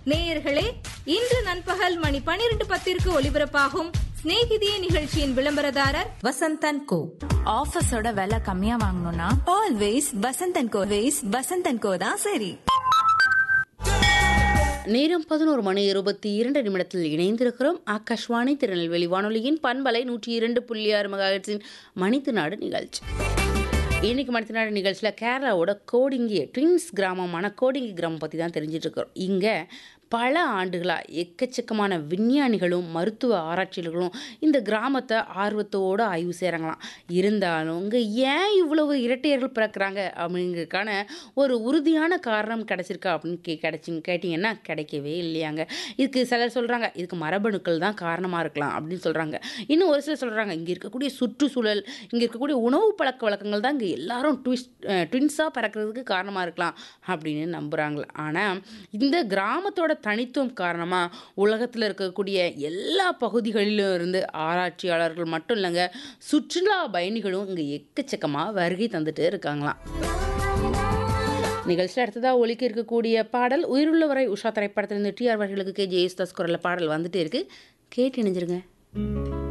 நேயர்களே, இன்று நண்பகல் மணி 12:10 ஒலிபரப்பாகும் ஸ்நேகிதியே நிகழ்ச்சியின் விளம்பரதாரர் வசந்த் அண்ட் கோ. ஆஃபீஸோட விலை கம்மியா வாங்கணும்னா always Vasanth and go. Vasanth and கோ தான் சரி. நேரம் 11:22 இணைந்திருக்கிறோம். ஆகாஷ்வாணி திருநெல்வேலி வானொலியின் பண்பலை 102.6 மெகாஹெர்ட்ஸின் மணித்து நாடு நிகழ்ச்சி. இன்னைக்கு மணித்து நாடு நிகழ்ச்சியில் கேரளாவோட கோடிங்கி ட்வின்ஸ் கிராமமான கோடிங்கி கிராமம் பற்றி தான் தெரிஞ்சிட்டு இருக்கிறோம். இங்கே பல ஆண்டுகளாக எக்கச்சக்கமான விஞ்ஞானிகளும் மருத்துவ ஆராய்ச்சியாளர்களும் இந்த கிராமத்தை ஆர்வத்தோடு ஆய்வு செய்கிறாங்களாம். இருந்தாலும் இங்கே ஏன் இவ்வளவு இரட்டையர்கள் பிறக்கிறாங்க அப்படிங்கிறதுக்கான ஒரு உறுதியான காரணம் கிடைச்சிருக்கா அப்படின்னு கேட்டிங்கன்னா கிடைக்கவே இல்லையாங்க. இதுக்கு சிலர் சொல்கிறாங்க இதுக்கு மரபணுக்கள் தான் காரணமாக இருக்கலாம் அப்படின்னு சொல்கிறாங்க. இன்னும் ஒரு சிலர் சொல்கிறாங்க இங்கே இருக்கக்கூடிய சுற்றுச்சூழல், இங்கே இருக்கக்கூடிய உணவு பழக்க வழக்கங்கள் தான் இங்கே எல்லாரும் ட்வின்ஸாக பிறக்கிறதுக்கு காரணமாக இருக்கலாம் அப்படின்னு நம்புகிறாங்களா. ஆனால் இந்த கிராமத்தோட தனித்துவம் காரணமாக உலகத்தில் இருக்கக்கூடிய எல்லா பகுதிகளிலும் இருந்து ஆராய்ச்சியாளர்கள் மட்டும் இல்லைங்க, சுற்றுலா பயணிகளும் இங்கே எக்கச்சக்கமாக வருகை தந்துட்டு இருக்காங்களாம். நிகழ்ச்சியில் அடுத்ததாக ஒலிக்க இருக்கக்கூடிய பாடல் உயிருள்ளவரை உஷா திரைப்படத்திலிருந்து TR அவர்களுக்கு KJ யேசுதாஸ் குரலில் பாடல் வந்துட்டு இருக்கு. கேட்டு இணைஞ்சிருங்க.